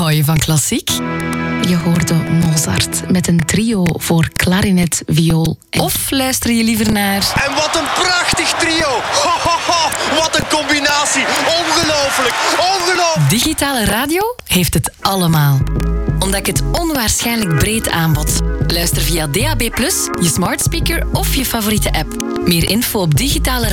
Hou je van klassiek? Je hoorde Mozart met een trio voor klarinet, viool Of luister je liever naar... En wat een prachtig trio! Ho, ho, ho. Wat een combinatie! Ongelooflijk! Ongelooflijk! Digitale radio heeft het allemaal. Ontdek het onwaarschijnlijk breed aanbod. Luister via DAB+, je smart speaker of je favoriete app. Meer info op digitaleradio.be.